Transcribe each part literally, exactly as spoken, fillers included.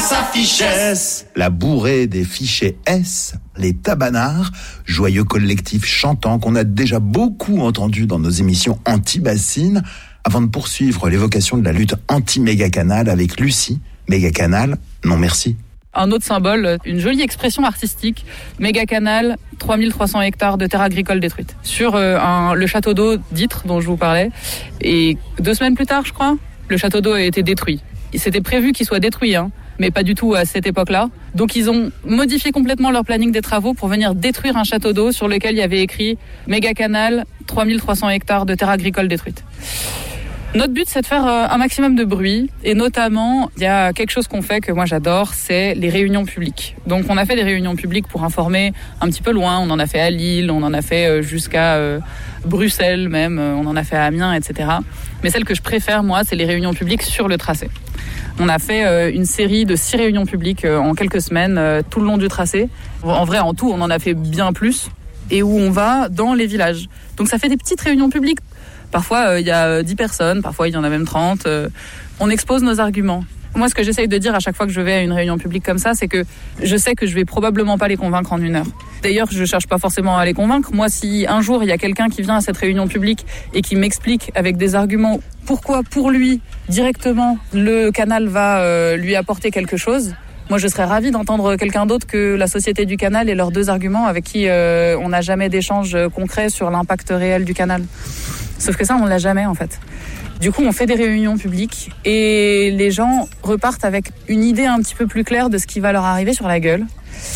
sa fichesse. La bourrée des fichés S, les tabanards, joyeux collectif chantant qu'on a déjà beaucoup entendu dans nos émissions anti-bassines, avant de poursuivre l'évocation de la lutte anti-méga-canal avec Lucie. Méga-canal, non merci. Un autre symbole, une jolie expression artistique, méga-canal, trois mille trois cents hectares de terres agricoles détruites. Sur euh, un, le château d'eau d'Ytre dont je vous parlais. Et deux semaines plus tard, je crois, le château d'eau a été détruit. C'était prévu qu'il soit détruit, hein, mais pas du tout à cette époque-là. Donc ils ont modifié complètement leur planning des travaux pour venir détruire un château d'eau sur lequel il y avait écrit méga-canal, trois mille trois cents hectares de terres agricoles détruites. Notre but, c'est de faire un maximum de bruit, et notamment, il y a quelque chose qu'on fait que moi j'adore, c'est les réunions publiques. Donc on a fait des réunions publiques pour informer un petit peu loin, on en a fait à Lille, on en a fait jusqu'à euh, Bruxelles même, on en a fait à Amiens, et cetera. Mais celle que je préfère, moi, c'est les réunions publiques sur le tracé. On a fait euh, une série de six réunions publiques euh, en quelques semaines, euh, tout le long du tracé. En vrai, en tout, on en a fait bien plus, et où on va dans les villages. Donc ça fait des petites réunions publiques. Parfois, il euh, y a dix personnes, parfois il y en a même trente. Euh, on expose nos arguments. Moi, ce que j'essaye de dire à chaque fois que je vais à une réunion publique comme ça, c'est que je sais que je vais probablement pas les convaincre en une heure. D'ailleurs, je cherche pas forcément à les convaincre. Moi, si un jour, il y a quelqu'un qui vient à cette réunion publique et qui m'explique avec des arguments pourquoi, pour lui, directement, le canal va euh, lui apporter quelque chose, moi, je serais ravie d'entendre quelqu'un d'autre que la Société du Canal et leurs deux arguments avec qui euh, on n'a jamais d'échange concret sur l'impact réel du canal. Sauf que ça, on l'a jamais, en fait. Du coup, on fait des réunions publiques et les gens repartent avec une idée un petit peu plus claire de ce qui va leur arriver sur la gueule.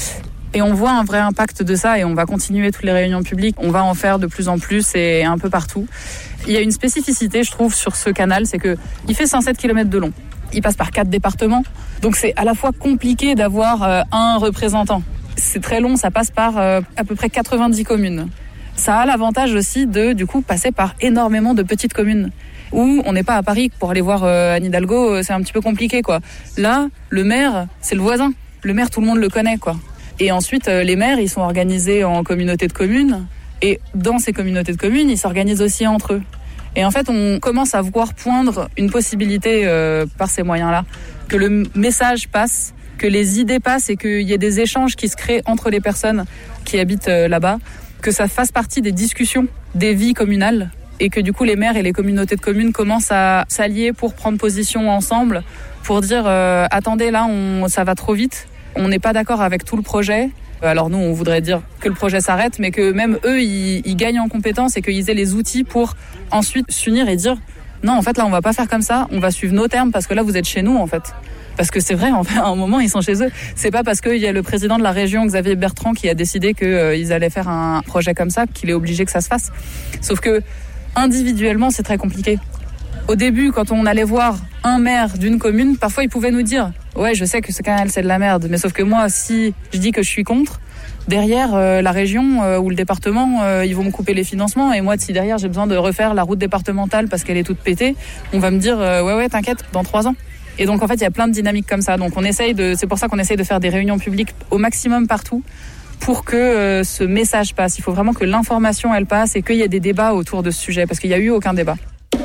Et on voit un vrai impact de ça et on va continuer toutes les réunions publiques. On va en faire de plus en plus et un peu partout. Il y a une spécificité, je trouve, sur ce canal, c'est que il fait cent sept kilomètres de long. Il passe par quatre départements. Donc c'est à la fois compliqué d'avoir euh, un représentant. C'est très long, ça passe par euh, à peu près quatre-vingt-dix communes. Ça a l'avantage aussi de, du coup, passer par énormément de petites communes où on n'est pas à Paris pour aller voir euh, Anne Hidalgo, c'est un petit peu compliqué, quoi. Là, le maire, c'est le voisin. Le maire, tout le monde le connaît, quoi. Et ensuite, euh, les maires, ils sont organisés en communautés de communes. Et dans ces communautés de communes, ils s'organisent aussi entre eux. Et en fait, on commence à voir poindre une possibilité euh, par ces moyens-là, que le message passe, que les idées passent et qu'il y ait des échanges qui se créent entre les personnes qui habitent euh, là-bas, que ça fasse partie des discussions, des vies communales, et que du coup les maires et les communautés de communes commencent à s'allier pour prendre position ensemble, pour dire euh, attendez, là on, ça va trop vite, on n'est pas d'accord avec tout le projet. Alors nous on voudrait dire que le projet s'arrête, mais que même eux ils, ils gagnent en compétences et qu'ils aient les outils pour ensuite s'unir et dire non, en fait là on va pas faire comme ça, on va suivre nos termes parce que là vous êtes chez nous en fait. Parce que c'est vrai, en fait, à un moment, ils sont chez eux. C'est pas parce qu'il y a le président de la région, Xavier Bertrand, qui a décidé qu'ils euh, allaient faire un projet comme ça, qu'il est obligé que ça se fasse. Sauf que, individuellement, c'est très compliqué. Au début, quand on allait voir un maire d'une commune, parfois, il pouvait nous dire « Ouais, je sais que ce canal, c'est de la merde. » Mais sauf que moi, si je dis que je suis contre, derrière, euh, la région euh, ou le département, euh, ils vont me couper les financements. Et moi, si derrière, j'ai besoin de refaire la route départementale parce qu'elle est toute pétée, on va me dire euh, « Ouais, ouais, t'inquiète, dans trois ans. » Et donc en fait il y a plein de dynamiques comme ça. Donc on essaye de, c'est pour ça qu'on essaye de faire des réunions publiques au maximum partout pour que euh, ce message passe. Il faut vraiment que l'information elle passe et qu'il y ait des débats autour de ce sujet parce qu'il n'y a eu aucun débat.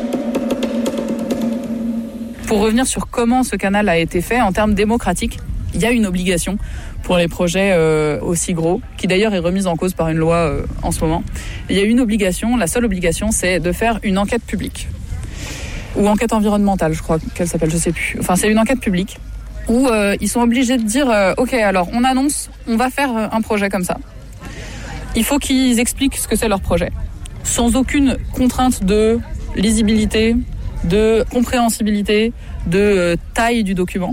Pour revenir sur comment ce canal a été fait en termes démocratiques, il y a une obligation pour les projets euh, aussi gros, qui d'ailleurs est remise en cause par une loi euh, en ce moment. Il y a une obligation, la seule obligation, c'est de faire une enquête publique. Ou enquête environnementale, je crois qu'elle s'appelle, je sais plus. Enfin, c'est une enquête publique où euh, ils sont obligés de dire euh, « Ok, alors on annonce, on va faire un projet comme ça. » Il faut qu'ils expliquent ce que c'est leur projet, sans aucune contrainte de lisibilité, de compréhensibilité, de euh, taille du document.